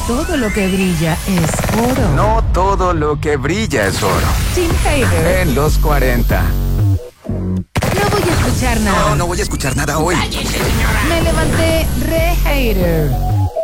todo lo que brilla es oro. No todo lo que brilla es oro. Sin hater. En los 40. No voy a escuchar nada. No voy a escuchar nada hoy. Me levanté re hater.